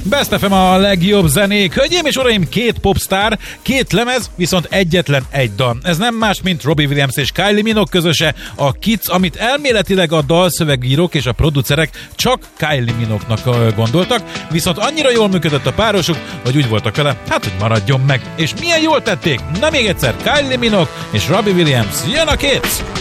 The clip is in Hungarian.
Best FM a legjobb zenék. Hölgyeim és uraim, 2 popstar, 2 lemez, viszont egyetlen egy dal. Ez nem más, mint Robbie Williams és Kylie Minogue közöse, a Kids, amit elméletileg a dalszövegírók és a producerek csak Kylie Minogue-nak gondoltak, viszont annyira jól működött a párosuk, hogy úgy voltak vele, hát hogy maradjon meg. És milyen jól tették? Na még egyszer, Kylie Minogue és Robbie Williams, jön a Kids!